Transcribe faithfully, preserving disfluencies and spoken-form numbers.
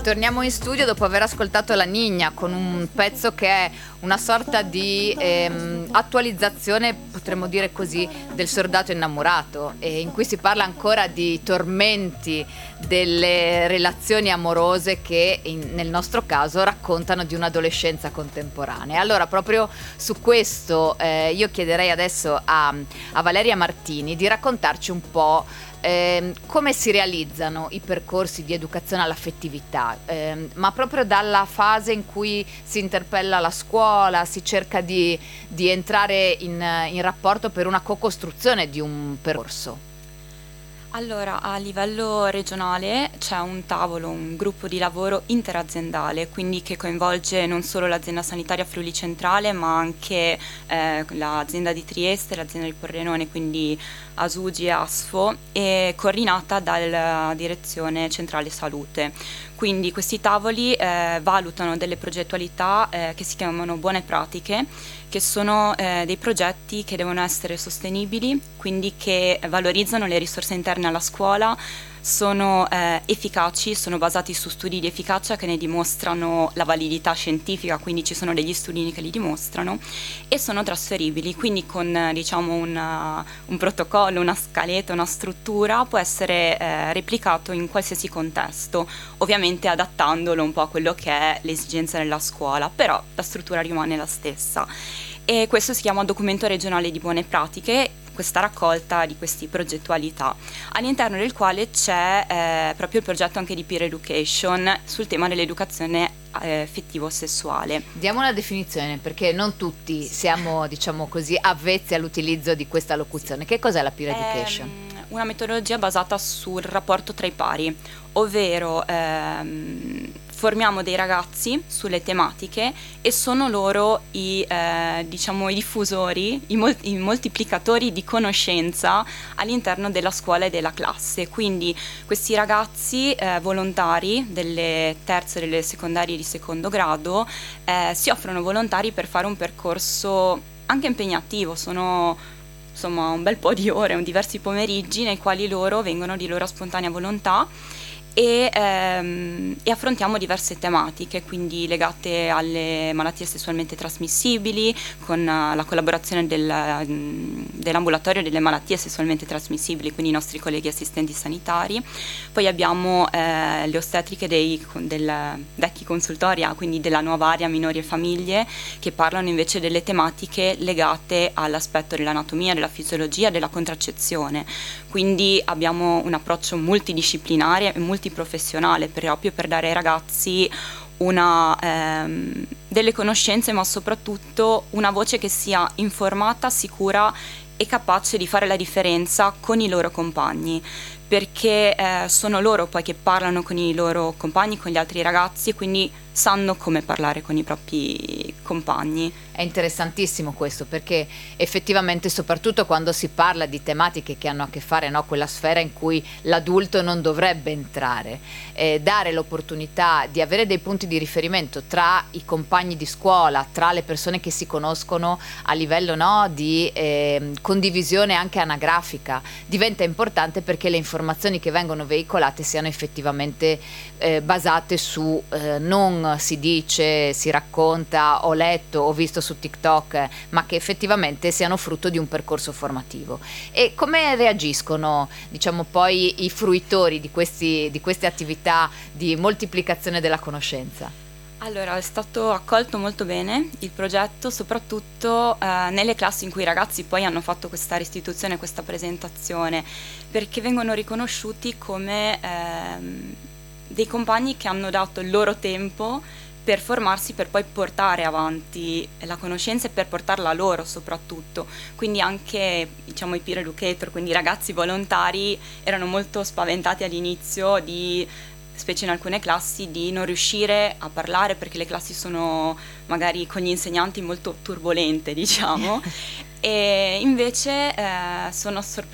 Torniamo in studio dopo aver ascoltato La Niña con un pezzo che è una sorta di ehm, attualizzazione, potremmo dire così, del Soldato innamorato, e in cui si parla ancora di tormenti delle relazioni amorose che in, nel nostro caso raccontano di un'adolescenza contemporanea. Allora proprio su questo eh, io chiederei adesso a, a Valeria Martini di raccontarci un po' Eh, come si realizzano i percorsi di educazione all'affettività, eh, ma proprio dalla fase in cui si interpella la scuola, si cerca di, di entrare in, in rapporto per una co-costruzione di un percorso. Allora, a livello regionale c'è un tavolo, un gruppo di lavoro interaziendale, quindi che coinvolge non solo l'azienda sanitaria Friuli Centrale, ma anche eh, l'azienda di Trieste, l'azienda di Pordenone, quindi Asugi e Asfo, e coordinata dalla Direzione Centrale Salute. Quindi questi tavoli eh, valutano delle progettualità eh, che si chiamano buone pratiche, che sono eh, dei progetti che devono essere sostenibili, quindi che valorizzano le risorse interne alla scuola, sono eh, efficaci, sono basati su studi di efficacia che ne dimostrano la validità scientifica, quindi ci sono degli studi che li dimostrano, e sono trasferibili, quindi con eh, diciamo una, un protocollo, una scaletta, una struttura può essere eh, replicato in qualsiasi contesto, ovviamente adattandolo un po' a quello che è l'esigenza della scuola, però la struttura rimane la stessa. E questo si chiama documento regionale di buone pratiche, questa raccolta di queste progettualità, all'interno del quale c'è eh, proprio il progetto anche di peer education sul tema dell'educazione eh, affettivo-sessuale. Diamo una definizione, perché non tutti siamo, diciamo così, avvezzi all'utilizzo di questa locuzione. Che cos'è la peer education? È una metodologia basata sul rapporto tra i pari, ovvero ehm, formiamo dei ragazzi sulle tematiche e sono loro i, eh, diciamo, i diffusori, i, mol- i moltiplicatori di conoscenza all'interno della scuola e della classe. Quindi questi ragazzi eh, volontari delle terze e delle secondarie di secondo grado eh, si offrono volontari per fare un percorso anche impegnativo, sono insomma un bel po' di ore, un diversi pomeriggi nei quali loro vengono di loro spontanea volontà e, ehm, e affrontiamo diverse tematiche, quindi legate alle malattie sessualmente trasmissibili, con uh, la collaborazione del, um, dell'ambulatorio delle malattie sessualmente trasmissibili, quindi i nostri colleghi assistenti sanitari. Poi abbiamo eh, le ostetriche dei, del vecchi consultori, quindi della nuova area minori e famiglie, che parlano invece delle tematiche legate all'aspetto dell'anatomia, della fisiologia, della contraccezione. Quindi abbiamo un approccio multidisciplinare e multiprofessionale proprio per dare ai ragazzi una, ehm, delle conoscenze, ma soprattutto una voce che sia informata, sicura e capace di fare la differenza con i loro compagni, perché eh, sono loro poi che parlano con i loro compagni, con gli altri ragazzi, e quindi sanno come parlare con i propri compagni. È interessantissimo questo, perché effettivamente, soprattutto quando si parla di tematiche che hanno a che fare, no, quella sfera in cui l'adulto non dovrebbe entrare, eh, dare l'opportunità di avere dei punti di riferimento tra i compagni di scuola, tra le persone che si conoscono a livello, no, di eh, condivisione anche anagrafica, diventa importante, perché le informazioni che vengono veicolate siano effettivamente eh, basate su eh, non si dice, si racconta, ho letto, ho visto su TikTok, ma che effettivamente siano frutto di un percorso formativo. E come reagiscono, diciamo, poi i fruitori di questi, di queste attività di moltiplicazione della conoscenza? Allora, è stato accolto molto bene il progetto, soprattutto eh, nelle classi in cui i ragazzi poi hanno fatto questa restituzione, questa presentazione, perché vengono riconosciuti come ehm, dei compagni che hanno dato il loro tempo per formarsi, per poi portare avanti la conoscenza e per portarla a loro soprattutto. Quindi anche, diciamo, i peer educator, quindi i ragazzi volontari, erano molto spaventati all'inizio di, specie in alcune classi, di non riuscire a parlare, perché le classi sono magari con gli insegnanti molto turbolente, diciamo. E invece eh, sono sorpresi